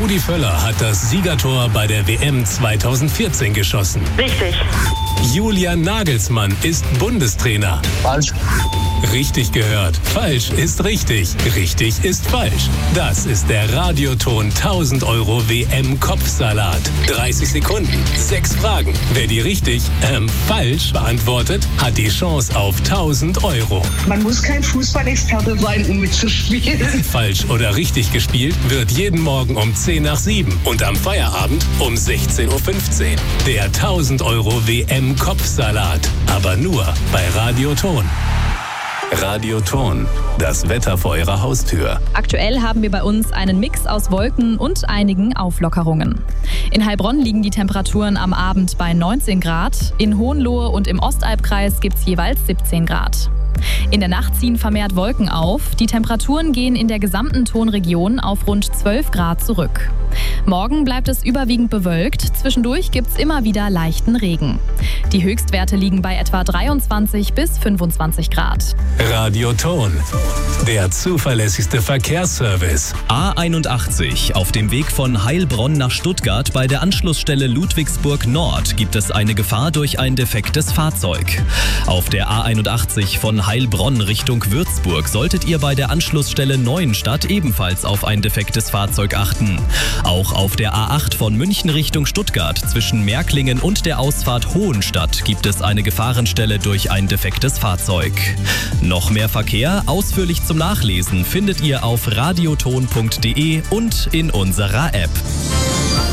Rudi Völler hat das Siegertor bei der WM 2014 geschossen. Richtig. Julian Nagelsmann ist Bundestrainer. Falsch. Richtig gehört. Falsch ist richtig. Richtig ist falsch. Das ist der Radioton 1000 € WM-Kopfsalat. 30 Sekunden, 6 Fragen. Wer die richtig, falsch beantwortet, hat die Chance auf 1000 €. Man muss kein Fußballexperte sein, um mitzuspielen. Falsch oder richtig gespielt wird jeden Morgen um 10 nach 7 und am Feierabend um 16:15 Uhr. Der 1000 € WM-Kopfsalat. Aber nur bei Radioton. Radioton, das Wetter vor Ihrer Haustür. Aktuell haben wir bei uns einen Mix aus Wolken und einigen Auflockerungen. In Heilbronn liegen die Temperaturen am Abend bei 19 Grad. In Hohenlohe und im Ostalbkreis gibt es jeweils 17 Grad. In der Nacht ziehen vermehrt Wolken auf. Die Temperaturen gehen in der gesamten Tonregion auf rund 12 Grad zurück. Morgen bleibt es überwiegend bewölkt. Zwischendurch gibt es immer wieder leichten Regen. Die Höchstwerte liegen bei etwa 23 bis 25 Grad. Radioton, der zuverlässigste Verkehrsservice. A81. Auf dem Weg von Heilbronn nach Stuttgart bei der Anschlussstelle Ludwigsburg Nord gibt es eine Gefahr durch ein defektes Fahrzeug. Auf der A81 von Heilbronn Richtung Würzburg solltet ihr bei der Anschlussstelle Neuenstadt ebenfalls auf ein defektes Fahrzeug achten. Auch auf der A8 von München Richtung Stuttgart zwischen Märklingen und der Ausfahrt Hohenstadt gibt es eine Gefahrenstelle durch ein defektes Fahrzeug. Noch mehr Verkehr, ausführlich zum Nachlesen, findet ihr auf radioton.de und in unserer App.